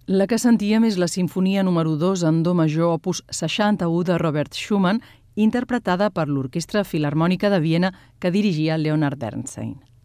La que sentíem és la Simfonia número 2 en do major opus 61 de Robert Schumann, interpretada per l'Orquestra Filharmònica de Viena que dirigia Leonard Bernstein.